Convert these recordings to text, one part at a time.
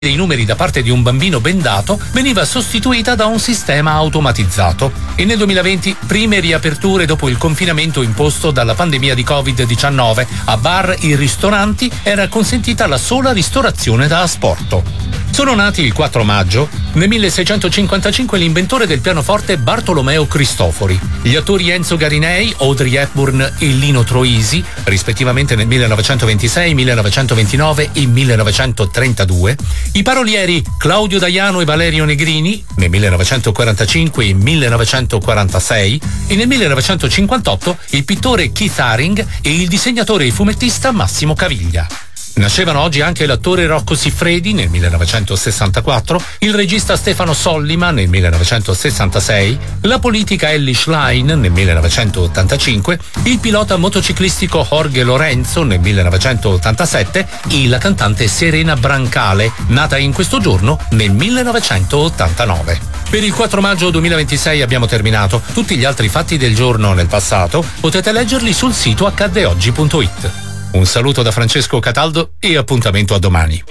dei numeri da parte di un bambino bendato veniva sostituita da un sistema automatizzato e nel 2020 prime riaperture dopo il confinamento imposto dalla pandemia di Covid-19. A bar e ristoranti era consentita la sola ristorazione da asporto. Sono nati il 4 maggio. Nel 1655 l'inventore del pianoforte Bartolomeo Cristofori, gli attori Enzo Garinei, Audrey Hepburn e Lino Troisi, rispettivamente nel 1926, 1929 e 1932, i parolieri Claudio Daiano e Valerio Negrini nel 1945 e 1946 e nel 1958 il pittore Keith Haring e il disegnatore e fumettista Massimo Caviglia. Nascevano oggi anche l'attore Rocco Siffredi nel 1964, il regista Stefano Sollima nel 1966, la politica Elly Schlein nel 1985, il pilota motociclistico Jorge Lorenzo nel 1987 e la cantante Serena Brancale, nata in questo giorno nel 1989. Per il 4 maggio 2026 abbiamo terminato. Tutti gli altri fatti del giorno nel passato potete leggerli sul sito accaddeoggi.it. Un saluto da Francesco Cataldo e appuntamento a domani.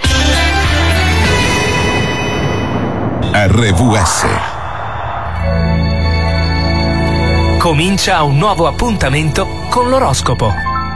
RVS. Comincia un nuovo appuntamento con l'oroscopo.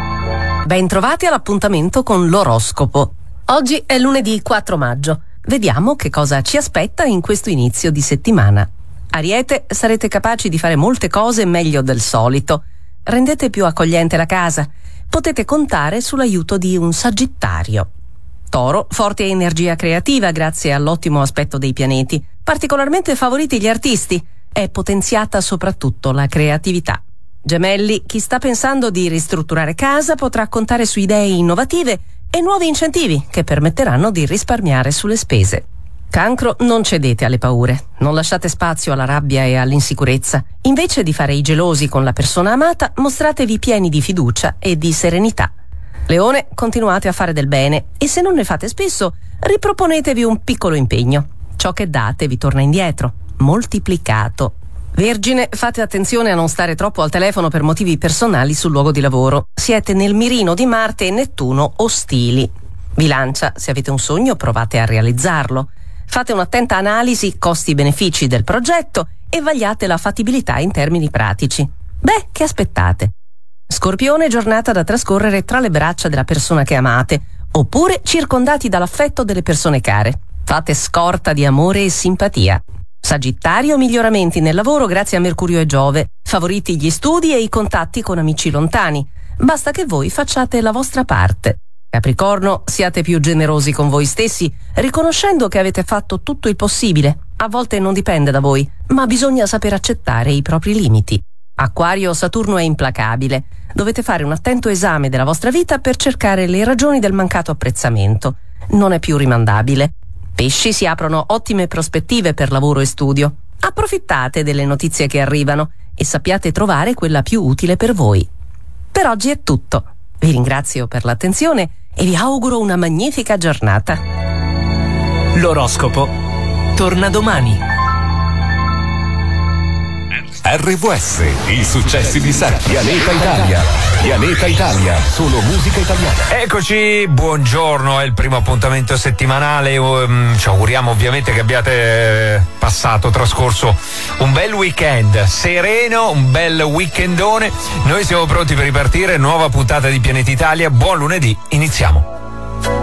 Ben trovati all'appuntamento con l'oroscopo. Oggi è lunedì 4 maggio. Vediamo che cosa ci aspetta in questo inizio di settimana. Ariete, sarete capaci di fare molte cose meglio del solito. Rendete più accogliente la casa. Potete contare sull'aiuto di un Sagittario. Toro, forte energia creativa grazie all'ottimo aspetto dei pianeti. Particolarmente favoriti gli artisti. È potenziata soprattutto la creatività. Gemelli, chi sta pensando di ristrutturare casa potrà contare su idee innovative e nuovi incentivi che permetteranno di risparmiare sulle spese. Cancro, non cedete alle paure, non lasciate spazio alla rabbia e all'insicurezza. Invece di fare i gelosi con la persona amata, mostratevi pieni di fiducia e di serenità. Leone, continuate a fare del bene e se non ne fate spesso, riproponetevi un piccolo impegno. Ciò che date vi torna indietro, moltiplicato. Vergine, fate attenzione a non stare troppo al telefono per motivi personali sul luogo di lavoro. Siete nel mirino di Marte e Nettuno ostili. Bilancia, se avete un sogno provate a realizzarlo. Fate un'attenta analisi costi-benefici del progetto e vagliate la fattibilità in termini pratici. Beh, che aspettate? Scorpione, giornata da trascorrere tra le braccia della persona che amate, oppure circondati dall'affetto delle persone care. Fate scorta di amore e simpatia. Sagittario, miglioramenti nel lavoro grazie a Mercurio e Giove. Favoriti gli studi e i contatti con amici lontani. Basta che voi facciate la vostra parte. Capricorno, siate più generosi con voi stessi, riconoscendo che avete fatto tutto il possibile. A volte non dipende da voi, ma bisogna saper accettare i propri limiti. Acquario, Saturno è implacabile. Dovete fare un attento esame della vostra vita per cercare le ragioni del mancato apprezzamento. Non è più rimandabile. Pesci, si aprono ottime prospettive per lavoro e studio. Approfittate delle notizie che arrivano e sappiate trovare quella più utile per voi. Per oggi è tutto. Vi ringrazio per l'attenzione e vi auguro una magnifica giornata. L'oroscopo torna domani. RVS, i successi di Pianeta Italia. Pianeta Italia, solo musica italiana. Eccoci, buongiorno, è il primo appuntamento settimanale. Ci auguriamo ovviamente che abbiate trascorso un bel weekend sereno, un bel weekendone. Noi siamo pronti per ripartire, nuova puntata di Pianeta Italia. Buon lunedì, iniziamo.